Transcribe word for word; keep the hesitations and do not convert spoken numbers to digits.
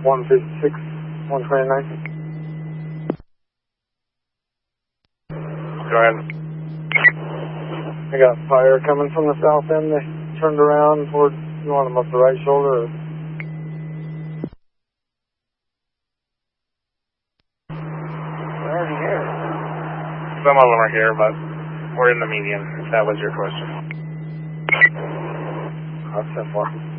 one fifty-six, one twenty-nine. Go ahead. I got fire coming from the south end. They turned around towards, you want them up the right shoulder? Or? They're here. Some of them are here, but we're in the median, if that was your question. I'll send more.